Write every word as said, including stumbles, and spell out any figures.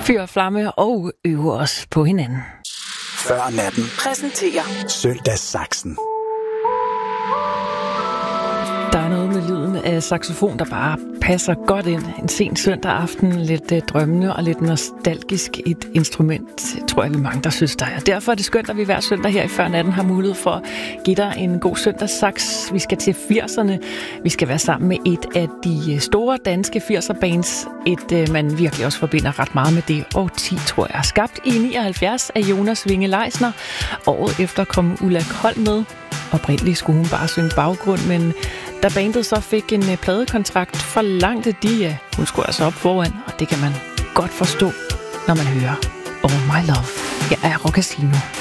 Fyr og flamme og øve os på hinanden. Før natten præsenterer Søndagssaksen. Der er noget med lyden af saxofon, der bare passer godt ind. En sen søndag aften, lidt øh, drømmende og lidt nostalgisk et instrument, tror jeg, vi mange, der synes, der er. Derfor er det skønt, at vi hver søndag her i Før Natten har mulighed for at give dig en god søndagssaks. Vi skal til firserne. Vi skal være sammen med et af de store danske firser-bands. Et, øh, man virkelig også forbinder ret meget med det årti, tror jeg. Skabt i nioghalvfjerds af Jonas Winge Leisner. Året efter kom Ulla Kold med. Oprindeligt skulle hun bare synge baggrund, men da bandet så fik en uh, pladekontrakt, forlangte de, ja, hun skulle altså op foran, og det kan man godt forstå, når man hører Oh My Love. Jeg er Rock Casino.